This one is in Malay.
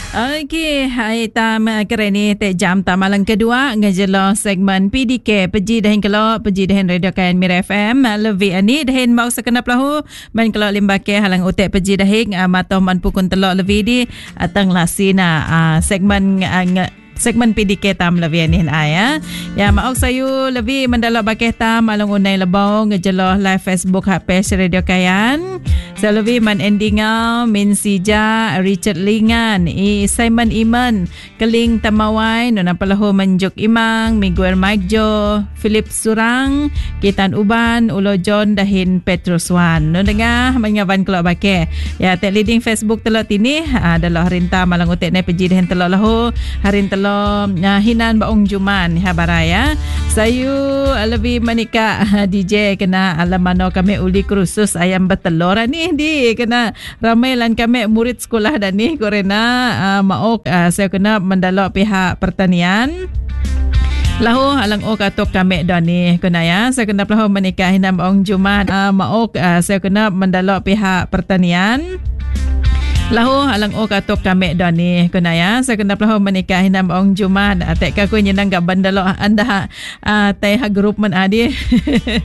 Okey, hai tam kereni te jam tamalang kedua ngejelo segmen PDK peji dahin kelo peji dahin radio kain Mir FM levi ani dahin mau sekenap lahu main kelo limbake halang utek peji dahin matoh man pukun telok levi di atang lasina segmen PDK tam levi ni ya. Ya maok sayu levi mendalok bakeh tam alung unai lebau ngejelo live Facebook page radio kayan. Selawi man endingal min sija Richard Lingan Simon Iman Keling Tamawai nona palahu menjuk imang Miguel Mike Jo Philip Surang Kitan Uban Ulo John dahin Petrus Wan no dengar mengawan kelok bake ya tek leading Facebook telok tini adalah rinta malang utek nai peji dahin telok lahu harin telok hinan baung juman habaraya sayu lebih menikah DJ kena alamano kami uli kursus ayam betelor ni di kena ramai lan kami murid sekolah dan ni korena maok saya kena mendalok pihak pertanian lahu alang ok atok kami dan ni kena ya saya kena pelahu menikah hinam ong Jumat maok saya kena mendalok pihak pertanian lahu alang ok atok kami dan ni kena ya saya kena pelahu menikah hinam ong Jumat atek ka ku nyenang gak bandalok anda tai ha grup men adi